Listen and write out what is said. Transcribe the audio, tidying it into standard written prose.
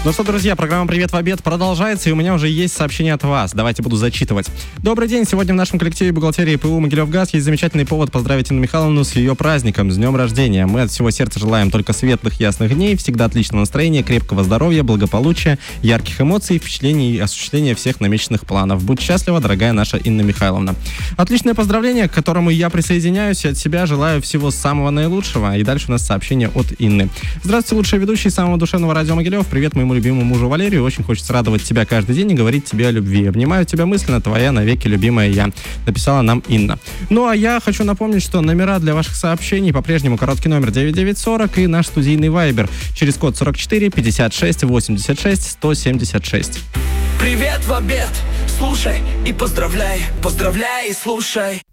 Ну что, друзья, программа «Привет в обед» продолжается, и у меня уже есть сообщение от вас. Давайте буду зачитывать. Добрый день. Сегодня в нашем коллективе бухгалтерии ПУ «Могилевгаз» есть замечательный повод поздравить Инну Михайловну с ее праздником, с днем рождения. Мы от всего сердца желаем только светлых, ясных дней, всегда отличного настроения, крепкого здоровья, благополучия, ярких эмоций, впечатлений и осуществления всех намеченных планов. Будь счастлива, дорогая наша Инна Михайловна. Отличное поздравление, к которому я присоединяюсь, и от себя желаю всего самого наилучшего. И дальше у нас сообщение от Инны. Здравствуйте, лучший ведущий самого душевного радио Могилев. Привет моему любимому мужу Валерию. Очень хочется радовать тебя каждый день и говорить тебе о любви. Обнимаю тебя мысленно, твоя навеки любимая я. Написала нам Инна. Ну а я хочу напомнить, что номера для ваших сообщений по-прежнему короткий номер 9940 и наш студийный вайбер через код 44 56 86 176. Привет в обед, слушай и поздравляй, поздравляй и слушай.